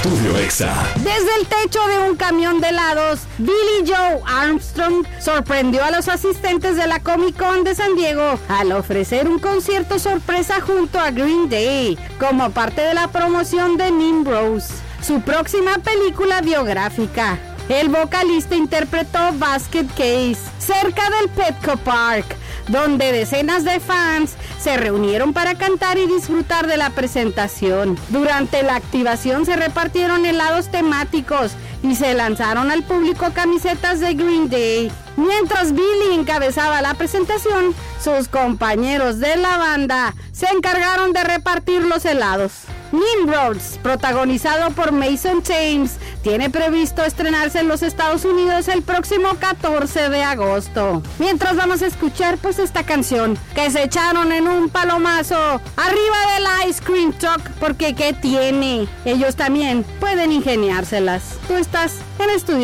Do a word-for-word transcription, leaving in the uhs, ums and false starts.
Estudio Exa. Desde el techo de un camión de helados, Billie Joe Armstrong sorprendió a los asistentes de la Comic Con de San Diego al ofrecer un concierto sorpresa junto a Green Day, como parte de la promoción de Mean Bros, su próxima película biográfica. El vocalista interpretó Basket Case cerca del Petco Park, donde decenas de fans se reunieron para cantar y disfrutar de la presentación. Durante la activación se repartieron helados temáticos y se lanzaron al público camisetas de Green Day. Mientras Billie encabezaba la presentación, sus compañeros de la banda se encargaron de repartir los helados. Mean Bros, protagonizado por Mason Thames, tiene previsto estrenarse en los Estados Unidos el próximo catorce de agosto. Mientras vamos a escuchar pues esta canción que se echaron en un palomazo arriba del Ice Cream Truck, porque ¿qué tiene? Ellos también pueden ingeniárselas. Tú estás en Estudio